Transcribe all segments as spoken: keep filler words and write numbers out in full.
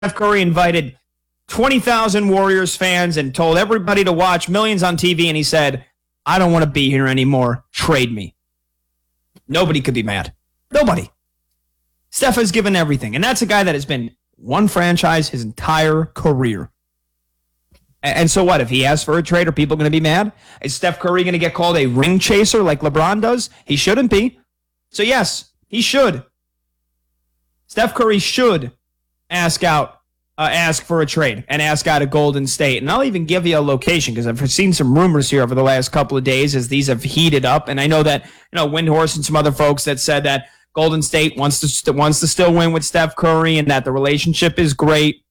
Curry invited twenty thousand Warriors fans and told everybody to watch, millions on T V, and he said, I don't want to be here anymore. Trade me. Nobody could be mad. Nobody. Steph has given everything, and that's a guy that has been one franchise his entire career. And so what? If he asks for a trade, are people going to be mad? Is Steph Curry going to get called a ring chaser like LeBron does? He shouldn't be. So yes, he should. Steph Curry should ask out, uh, ask for a trade and ask out of Golden State. And I'll even give you a location because I've seen some rumors here over the last couple of days as these have heated up. And I know that, you know, Windhorst and some other folks that said that Golden State wants to st- wants to still win with Steph Curry and that the relationship is great.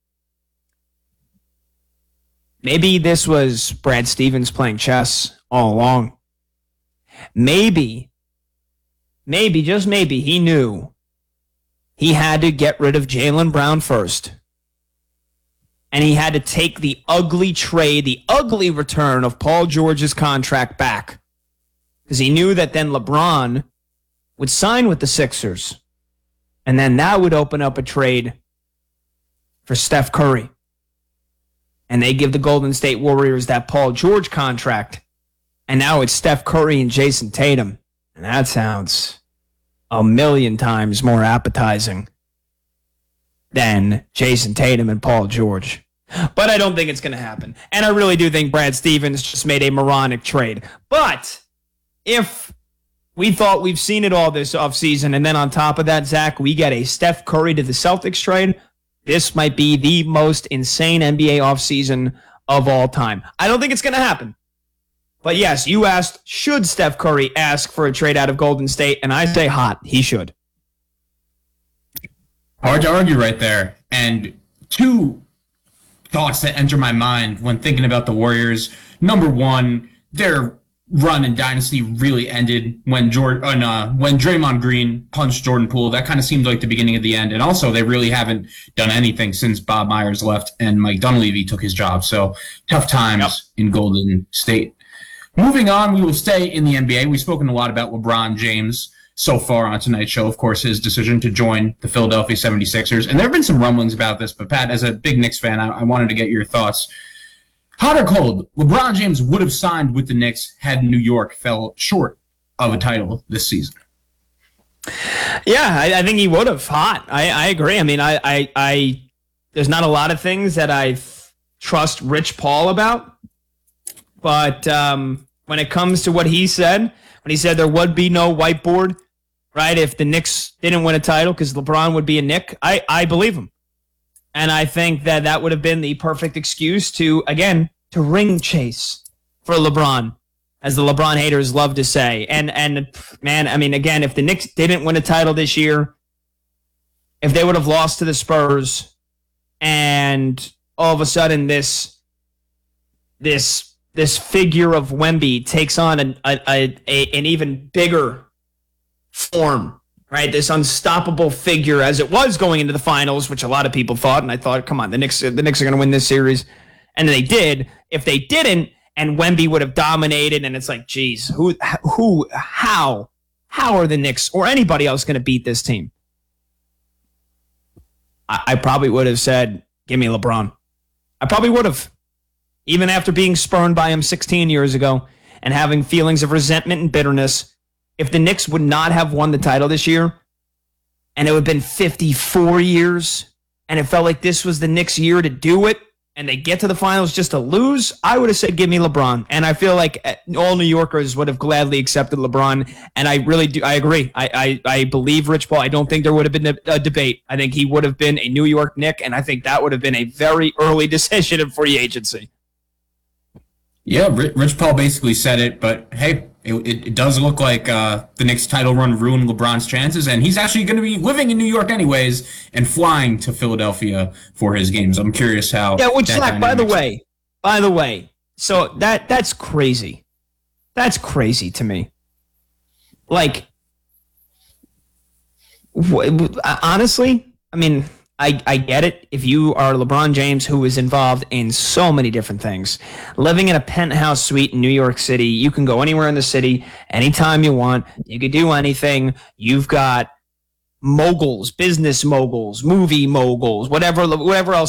Maybe this was Brad Stevens playing chess all along. Maybe, maybe, just maybe, he knew he had to get rid of Jaylen Brown first. And he had to take the ugly trade, the ugly return of Paul George's contract back. Because he knew that then LeBron would sign with the Sixers. And then that would open up a trade for Steph Curry. And they give the Golden State Warriors that Paul George contract. And now it's Steph Curry and Jason Tatum. And that sounds a million times more appetizing than Jason Tatum and Paul George. But I don't think it's going to happen. And I really do think Brad Stevens just made a moronic trade. But if we thought we've seen it all this offseason, and then on top of that, Zach, we get a Steph Curry to the Celtics trade, this might be the most insane N B A offseason of all time. I don't think it's going to happen. But yes, you asked, should Steph Curry ask for a trade out of Golden State? And I say hot, he should. Hard to argue right there. And two thoughts that enter my mind when thinking about the Warriors. Number one, their run and dynasty really ended when Jordan, uh, when Draymond Green punched Jordan Poole. That kind of seemed like the beginning of the end. And also, they really haven't done anything since Bob Myers left and Mike Dunleavy took his job. So tough times yep. in Golden State. Moving on, we will stay in the N B A. We've spoken a lot about LeBron James so far on tonight's show. Of course, his decision to join the Philadelphia seventy-sixers. And there have been some rumblings about this, but Pat, as a big Knicks fan, I, I wanted to get your thoughts. Hot or cold, LeBron James would have signed with the Knicks had New York fell short of a title this season. Yeah, I, I think he would have. Hot. I, I agree. I mean, I, I, I, there's not a lot of things that I trust Rich Paul about, but um, when it comes to what he said, when he said there would be no whiteboard, right, if the Knicks didn't win a title because LeBron would be a Knick, I, I believe him. And I think that that would have been the perfect excuse to, again, to ring chase for LeBron, as the LeBron haters love to say. And, and man, I mean, again, if the Knicks didn't win a title this year, if they would have lost to the Spurs, and all of a sudden this this this figure of Wemby takes on an, a, a, a, an even bigger form, right? This unstoppable figure as it was going into the finals, which a lot of people thought, and I thought, come on, the Knicks, the Knicks are going to win this series. And they did. If they didn't, and Wemby would have dominated, and it's like, geez, who, who, how, how are the Knicks or anybody else going to beat this team? I, I probably would have said, give me LeBron. I probably would have. Even after being spurned by him sixteen years ago and having feelings of resentment and bitterness, if the Knicks would not have won the title this year, and it would have been fifty-four years, and it felt like this was the Knicks' year to do it, and they get to the finals just to lose, I would have said, give me LeBron. And I feel like all New Yorkers would have gladly accepted LeBron. And I really do. I agree. I, I, I believe Rich Paul. I don't think there would have been a, a debate. I think he would have been a New York Knick, and I think that would have been a very early decision in free agency. Yeah, Rich Paul basically said it, but hey, it, it does look like uh, the Knicks title run ruined LeBron's chances, and he's actually going to be living in New York anyways and flying to Philadelphia for his games. I'm curious how. Yeah, which, like, by the way, by the way, so that that's crazy. That's crazy to me. Like, wh- honestly, I mean, I, I get it. If you are LeBron James, who is involved in so many different things, living in a penthouse suite in New York City, you can go anywhere in the city anytime you want. You could do anything. You've got moguls, business moguls, movie moguls, whatever, whatever else